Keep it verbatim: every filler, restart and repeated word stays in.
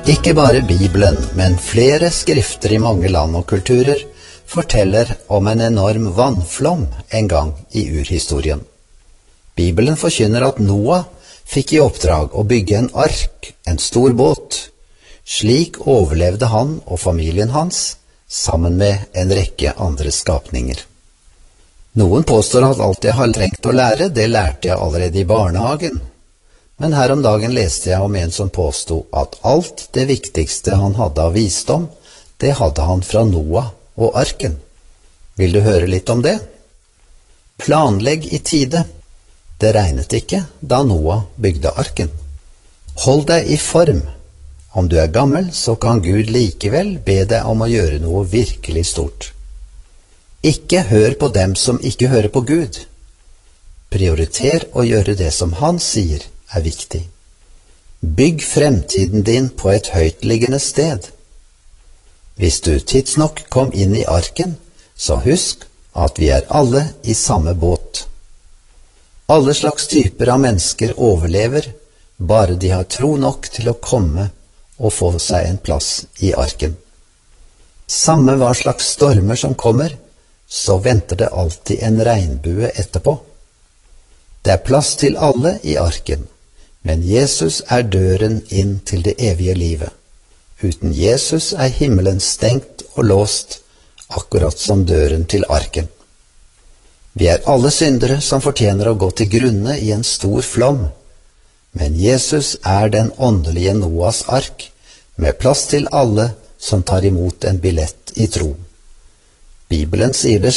Ikke bare Bibelen, men flere skrifter i mange land og kulturer forteller om en enorm vannflom en gang i urhistorien. Bibelen forkynner at Noah fikk i oppdrag å bygge en ark, en stor båt. Slik overlevde han og familien hans, sammen med en rekke andre skapninger. Noen påstår at alt jeg har trengt å lære, det lærte jeg allerede i barnehagen. Men her om dagen leste jeg om en som påstod at alt det viktigste han hadde av visdom, det hadde han fra Noah og arken. Vil du høre litt om det? Planlegg i tide. Det regnet ikke da Noah bygde arken. Hold deg i form. Om du er gammel, så kan Gud likevel be deg om å gjøre noe virkelig stort. Ikke hør på dem som ikke hører på Gud. Prioriter å gjøre det som han sier er viktig. Bygg fremtiden din på et høytliggende sted. Hvis du tidsnok kom inn i arken, så husk at vi er alle i samme båt. Alle slags typer av mennesker overlever, bare de har tro nok til å komme og få seg en plass i arken. Samme hva slags stormer som kommer, så venter det alltid en regnbue etterpå. Det er plass til alle i arken, men Jesus er døren inn til det evige livet. Uten Jesus er himmelen stengt og låst, akkurat som døren til arken. Vi er alle syndere som fortjener å gå til grunne i en stor flom, men Jesus er den åndelige Noas ark, med plass til alle som tar imot en billett i tro. Bibelen sier det